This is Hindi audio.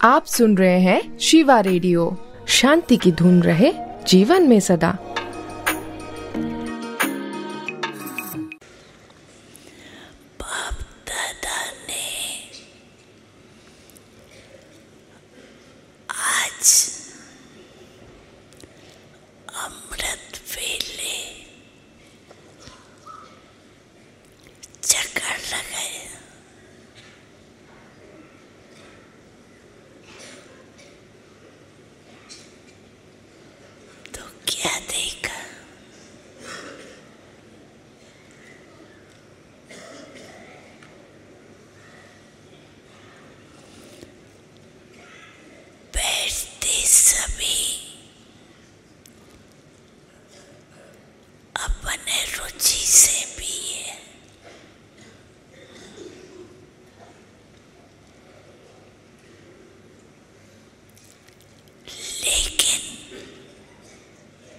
आप सुन रहे हैं शिवा रेडियो। शांति की धुन रहे जीवन में सदा। बाप दादा ने आज अमृत वेले चक्कर लगाए। तो क्या देखा?